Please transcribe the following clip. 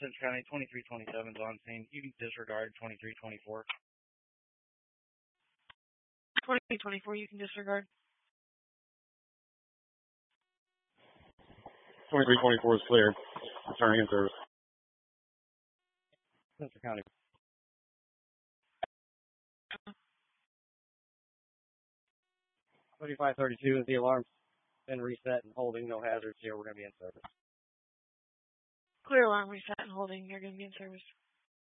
Central County, 2327 is on scene. You can disregard 2324. 2324, you can disregard. 2324 is clear. Returning in service. Central County. 3532 is the alarm's been reset and holding. No hazards here. We're going to be in service. Clear alarm reset and holding. You're going to be in service.